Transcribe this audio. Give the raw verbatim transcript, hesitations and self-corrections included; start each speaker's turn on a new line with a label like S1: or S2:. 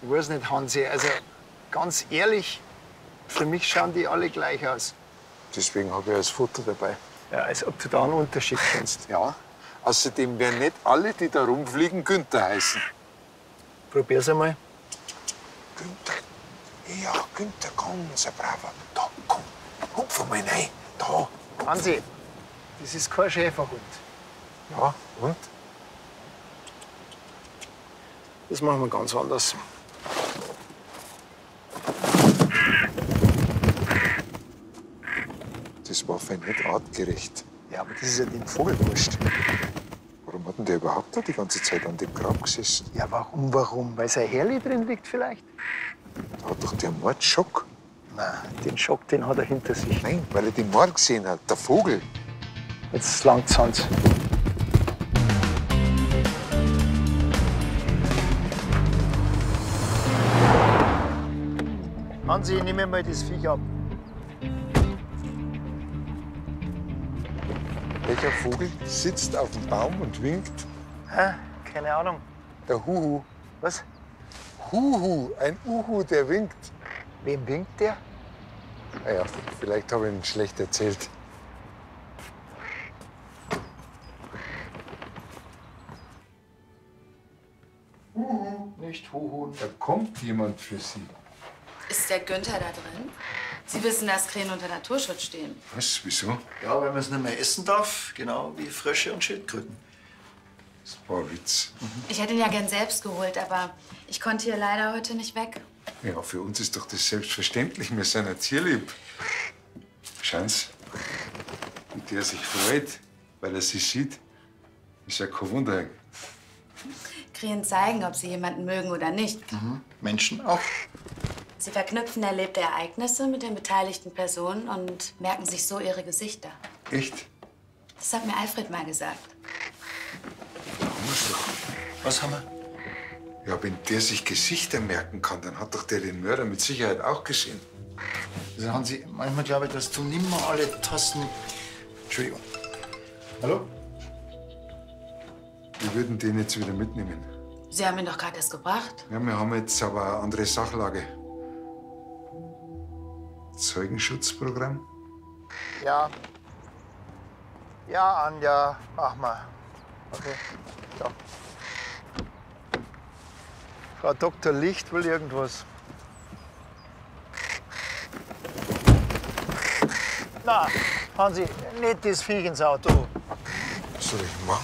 S1: Ich weiß nicht, Hansi, also ganz ehrlich, für mich schauen die alle gleich aus.
S2: Deswegen habe ich das Foto dabei.
S1: Ja, als ob du da einen Unterschied kennst.
S2: Ja. Außerdem werden nicht alle, die da rumfliegen, Günther heißen.
S1: Probier's einmal.
S2: Günther. Ja, Günther, komm, so braver. Da, komm, hupf mal rein. Da.
S1: Hansi, das ist kein Schäferhund.
S2: Ja, und?
S1: Das machen wir ganz anders.
S2: Das war für nicht artgerecht.
S1: Ja, aber das ist ja dem Vogel wurscht.
S2: Warum hat denn der überhaupt da die ganze Zeit an dem Grab gesessen?
S1: Ja, warum, warum? Weil sein Herrli drin liegt vielleicht?
S2: Da hat doch der Mord Schock.
S1: Nein, den Schock, den hat er hinter sich.
S2: Nein, weil er den Mord gesehen hat, der Vogel.
S1: Jetzt langt's, Hans. Hansi, nimm mir mal das Viech ab.
S2: Welcher Vogel sitzt auf dem Baum und winkt?
S1: Hä? Keine Ahnung.
S2: Der Huhu.
S1: Was?
S2: Huhu, ein Uhu, der winkt.
S1: Wem winkt der?
S2: Naja, vielleicht habe ich ihn schlecht erzählt.
S1: Huhu, nicht Huhu.
S2: Da kommt jemand für Sie.
S3: Ist der Günther da drin? Sie wissen, dass Krähen unter Naturschutz stehen.
S2: Was? Wieso?
S4: Ja, weil man es nicht mehr essen darf, genau wie Frösche und Schildkröten.
S2: Das war ein Witz.
S3: Ich hätte ihn ja gern selbst geholt, aber ich konnte hier leider heute nicht weg.
S2: Ja, für uns ist doch das selbstverständlich. Wir sind ein Tierlieb. Schauen Sie, wie der sich freut, weil er sie sieht, ist ja kein Wunder.
S3: Krähen zeigen, ob sie jemanden mögen oder nicht.
S4: Mhm. Menschen auch.
S3: Sie verknüpfen erlebte Ereignisse mit den beteiligten Personen und merken sich so ihre Gesichter.
S2: Echt?
S3: Das hat mir Alfred mal gesagt.
S2: Da haben wir's doch.
S4: Was haben wir?
S2: Ja, wenn der sich Gesichter merken kann, dann hat doch der den Mörder mit Sicherheit auch gesehen.
S4: Also Hansi, manchmal glaube ich, dass du nimmer alle Tasten... Entschuldigung. Hallo?
S2: Wir würden den jetzt wieder mitnehmen.
S3: Sie haben ihn doch gerade erst gebracht.
S2: Ja, wir haben jetzt aber eine andere Sachlage. Zeugenschutzprogramm?
S1: Ja. Ja, Anja, mach mal. Okay, so. Frau Doktor Licht will irgendwas. Na, Hansi, nicht das Viech ins Auto.
S2: Was soll ich machen?